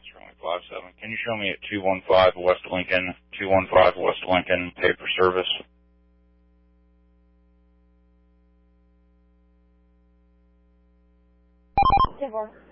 Officer only 57. Can you show me at 215 West Lincoln, 215 West Lincoln, paper service? Divorce.